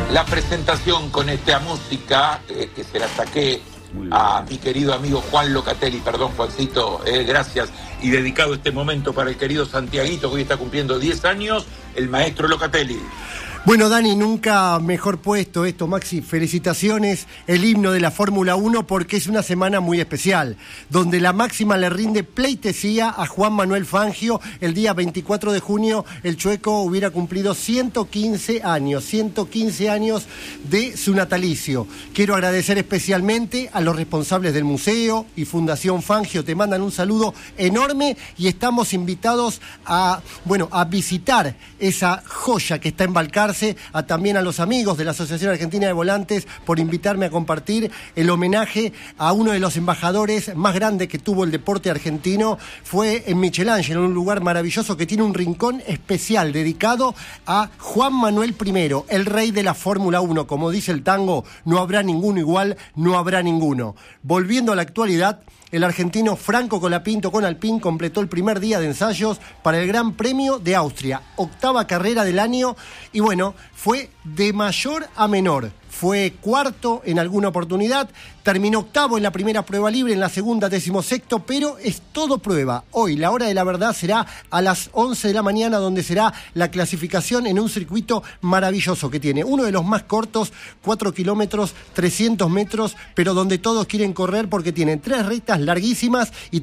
la presentación con esta música que se la saqué a mi querido amigo Juan Locatelli. Perdón, Juancito, gracias. Y dedicado este momento para el querido Santiaguito, que hoy está cumpliendo 10 años, el maestro Locatelli. Bueno, Dani, nunca mejor puesto esto, Maxi. Felicitaciones, el himno de la Fórmula 1, porque es una semana muy especial, donde la máxima le rinde pleitesía a Juan Manuel Fangio. El día 24 de junio, el chueco hubiera cumplido 115 años de su natalicio. Quiero agradecer especialmente a los responsables del museo y Fundación Fangio. Te mandan un saludo enorme y estamos invitados a visitar esa joya que está en Balcarce. También a los amigos de la Asociación Argentina de Volantes por invitarme a compartir el homenaje a uno de los embajadores más grandes que tuvo el deporte argentino. Fue en Michelangelo, un lugar maravilloso que tiene un rincón especial dedicado a Juan Manuel I, el rey de la Fórmula 1. Como dice el tango, no habrá ninguno igual, no habrá ninguno. Volviendo a la actualidad, el argentino Franco Colapinto con Alpine completó el primer día de ensayos para el Gran Premio de Austria, 8ª carrera del año, y bueno, fue de mayor a menor. Fue cuarto en alguna oportunidad, terminó 8º en la primera prueba libre, en la segunda 16º, pero es todo prueba. Hoy la hora de la verdad será a las 11 de la mañana, donde será la clasificación en un circuito maravilloso que tiene. Uno de los más cortos, 4 kilómetros, 300 metros, pero donde todos quieren correr porque tienen 3 rectas larguísimas y